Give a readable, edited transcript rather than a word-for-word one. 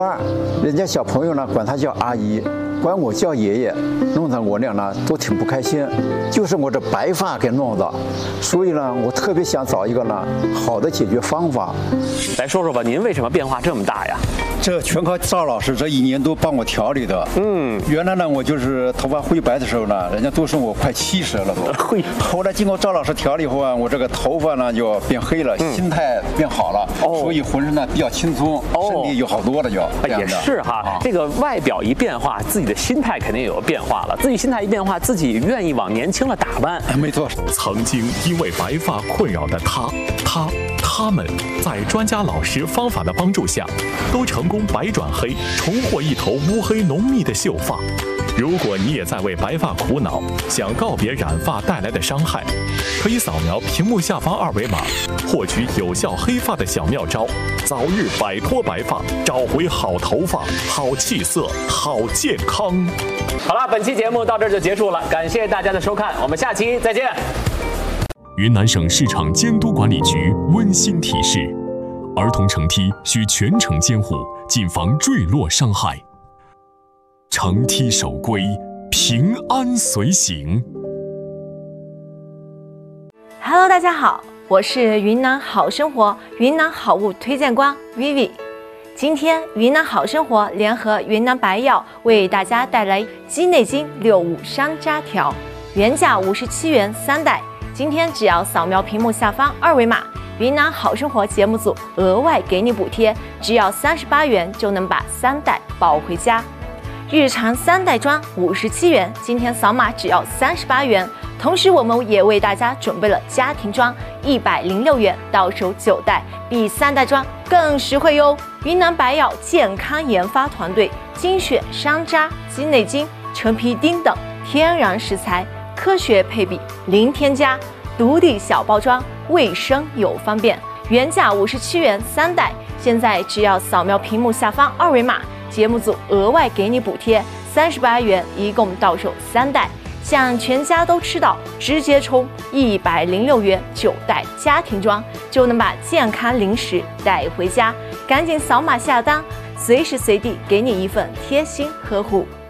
人家小朋友呢管他叫阿姨，管我叫爷爷，弄得我俩呢都挺不开心。就是我这白发给弄的，所以呢，我特别想找一个呢好的解决方法。 来说说吧，您为什么变化这么大呀？ 这全靠赵老师这1年多帮我调理的。原来呢，我就是头发灰白的时候呢，人家都说我快70了都。后来经过赵老师调理后啊，我这个头发呢就变黑了，心态变好了，所以浑身呢比较轻松，身体有好多了就。 也是哈，这个外表一变化，自己的心态肯定也有变化了。自己心态一变化，自己愿意往年轻了打扮。 没错。 曾经因为白发困扰的他们，在专家老师方法的帮助下，都成功白转黑，重获一头乌黑浓密的秀发。如果你也在为白发苦恼，想告别染发带来的伤害，可以扫描屏幕下方2维码，获取有效黑发的小妙招，早日摆脱白发，找回好头发、好气色、好健康。 好了，本期节目到这儿就结束了，感谢大家的收看，我们下期再见。 云南省市场监督管理局温馨提示：儿童乘梯需全程监护，谨防坠落伤害。乘梯守规，平安随行。 Hello， 大家好，我是云南好生活云南好物推荐官 Vivi。今天云南好生活联合云南白药为大家带来鸡内金65山楂条，原价57元3袋。今天只要扫描屏幕下方2维码，云南好生活节目组额外给你补贴，只要38元就能把3袋抱回家。日常3袋装57元，今天扫码只要38元。同时，我们也为大家准备了家庭装106元，到手9袋，比3袋装更实惠哟。云南白药健康研发团队精选山楂、鸡内金、陈皮丁等天然食材，科学配比，零添加，独立小包装，卫生又方便。原价57元3袋，现在只要扫描屏幕下方2维码，节目组额外给你补贴38元，一共到手3袋。想全家都吃到，直接冲106元9袋家庭装，就能把健康零食带回家。赶紧扫码下单，随时随地给你一份贴心呵护。